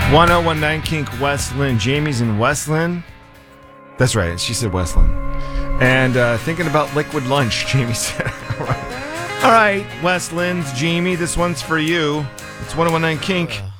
1019 Kink Westland. Jamie's in Westland. That's right. She said Westland. And thinking about liquid lunch, Jamie said. All right, Westlands, Jamie, this one's for you. It's 1019 Kink.